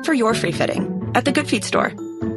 for your free fitting at the Good Feet store.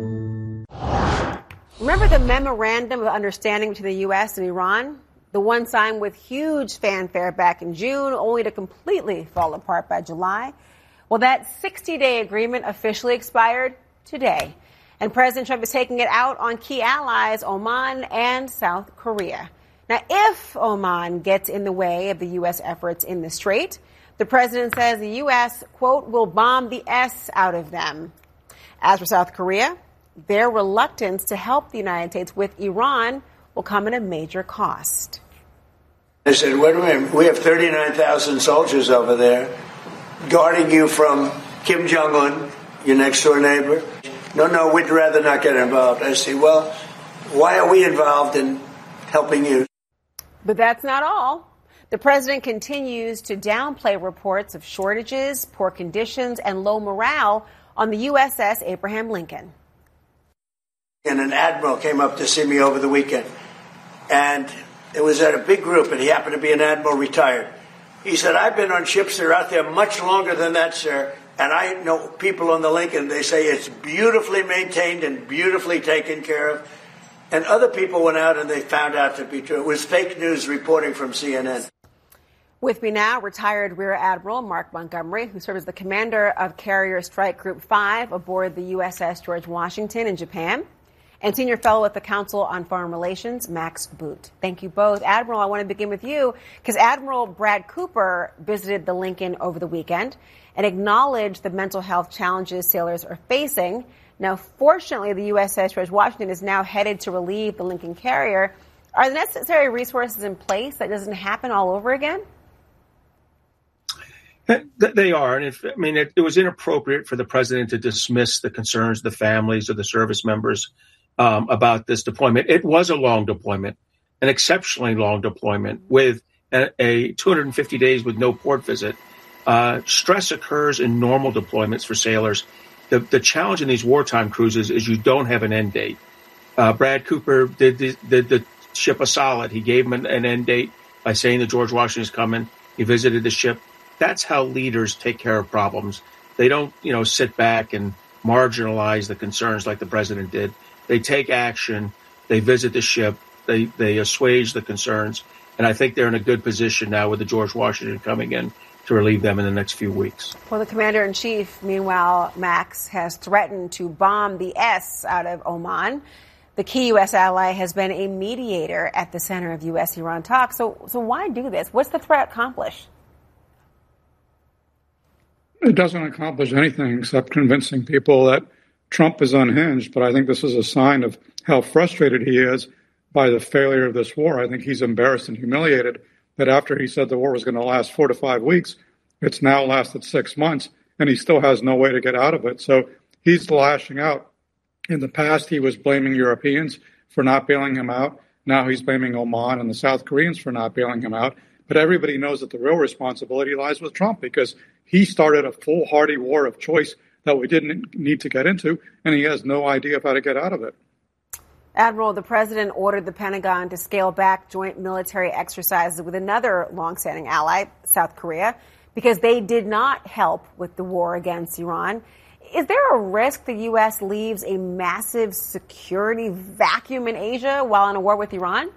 Remember the memorandum of understanding between the U.S. and Iran? The one signed with huge fanfare back in June, only to completely fall apart by July. Well, that 60-day agreement officially expired today. And President Trump is taking it out on key allies, Oman and South Korea. Now, if Oman gets in the way of the U.S. efforts in the Strait, the president says the U.S., quote, will bomb the S out of them. As for South Korea, their reluctance to help the United States with Iran will come at a major cost. I said, wait a minute, we have 39,000 soldiers over there guarding you from Kim Jong-un, your next-door neighbor. No, we'd rather not get involved. I say, well, why are we involved in helping you? But that's not all. The president continues to downplay reports of shortages, poor conditions, and low morale on the USS Abraham Lincoln. And an admiral came up to see me over the weekend. And it was at a big group, and he happened to be an admiral retired. He said, I've been on ships that are out there much longer than that, sir. And I know people on the Lincoln, they say it's beautifully maintained and beautifully taken care of. And other people went out and they found out to be true. It was fake news reporting from CNN. With me now, retired Rear Admiral Mark Montgomery, who served as the commander of Carrier Strike Group 5 aboard the USS George Washington in Japan, and senior fellow at the Council on Foreign Relations, Max Boot. Thank you both. Admiral, I want to begin with you because Admiral Brad Cooper visited the Lincoln over the weekend and acknowledged the mental health challenges sailors are facing. Now, fortunately, the USS George Washington is now headed to relieve the Lincoln carrier. Are the necessary resources in place that doesn't happen all over again? They are. And it was inappropriate for the president to dismiss the concerns of the families of the service members about this deployment. It was a long deployment, an exceptionally long deployment with a 250 days with no port visit. Stress occurs in normal deployments for sailors. The challenge in these wartime cruises is you don't have an end date. Brad Cooper did the ship a solid. He gave him an end date by saying the George Washington is coming. He visited the ship. That's how leaders take care of problems. They don't, sit back and marginalize the concerns like the president did. They take action. They visit the ship. They assuage the concerns. And I think they're in a good position now with the George Washington coming in to relieve them in the next few weeks. Well, the commander-in-chief, meanwhile, Max, has threatened to bomb the S out of Oman. The key U.S. ally has been a mediator at the center of U.S.-Iran talks. So why do this? What's the threat accomplish? It doesn't accomplish anything except convincing people that Trump is unhinged. But I think this is a sign of how frustrated he is by the failure of this war. I think he's embarrassed and humiliated that after he said the war was going to last 4 to 5 weeks, it's now lasted 6 months, and he still has no way to get out of it. So he's lashing out. In the past, he was blaming Europeans for not bailing him out. Now he's blaming Oman and the South Koreans for not bailing him out. But everybody knows that the real responsibility lies with Trump because he started a foolhardy war of choice that we didn't need to get into, and he has no idea of how to get out of it. Admiral, the president ordered the Pentagon to scale back joint military exercises with another longstanding ally, South Korea, because they did not help with the war against Iran. Is there a risk the U.S. leaves a massive security vacuum in Asia while in a war with Iran?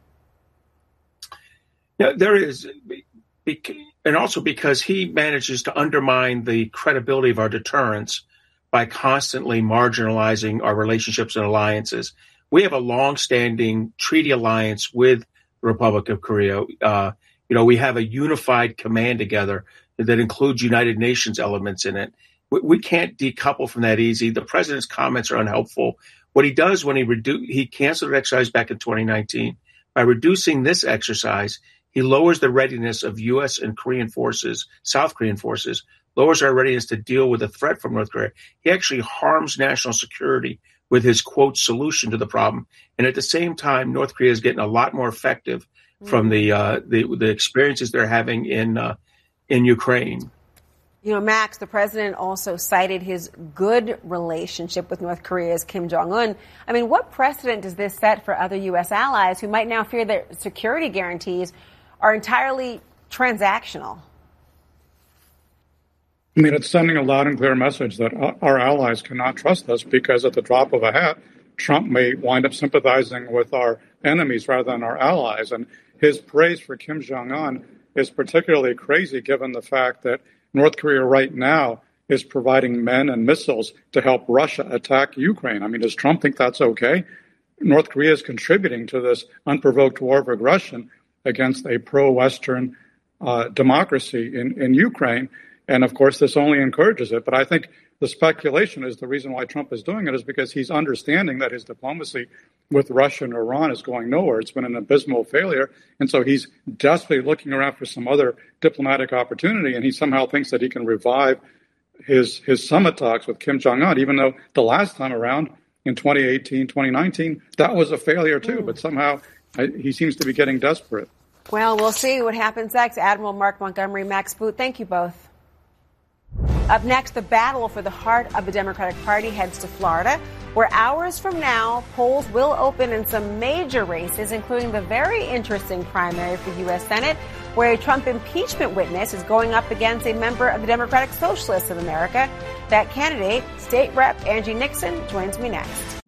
Yeah, there is. And also because he manages to undermine the credibility of our deterrence by constantly marginalizing our relationships and alliances. We have a long-standing treaty alliance with the Republic of Korea. We have a unified command together that includes United Nations elements in it. We can't decouple from that easy. The president's comments are unhelpful. What he does when he canceled an exercise back in 2019. By reducing this exercise, he lowers the readiness of U.S. and Korean forces, South Korean forces, lowers our readiness to deal with a threat from North Korea. He actually harms national security with his, quote, solution to the problem. And at the same time, North Korea is getting a lot more effective from the experiences they're having in Ukraine. Max, the president also cited his good relationship with North Korea's Kim Jong-un. I mean, what precedent does this set for other U.S. allies who might now fear that security guarantees are entirely transactional? I mean, it's sending a loud and clear message that our allies cannot trust us because at the drop of a hat, Trump may wind up sympathizing with our enemies rather than our allies. And his praise for Kim Jong-un is particularly crazy given the fact that North Korea right now is providing men and missiles to help Russia attack Ukraine. I mean, does Trump think that's okay? North Korea is contributing to this unprovoked war of aggression against a pro-Western democracy in Ukraine. And of course, this only encourages it. But I think the speculation is the reason why Trump is doing it is because he's understanding that his diplomacy with Russia and Iran is going nowhere. It's been an abysmal failure. And so he's desperately looking around for some other diplomatic opportunity. And he somehow thinks that he can revive his summit talks with Kim Jong-un, even though the last time around in 2018, 2019, that was a failure too. But somehow he seems to be getting desperate. Well, we'll see what happens next. Admiral Mark Montgomery, Max Boot, thank you both. Up next, the battle for the heart of the Democratic Party heads to Florida, where hours from now, polls will open in some major races, including the very interesting primary for U.S. Senate, where a Trump impeachment witness is going up against a member of the Democratic Socialists of America. That candidate, State Rep Angie Nixon, joins me next.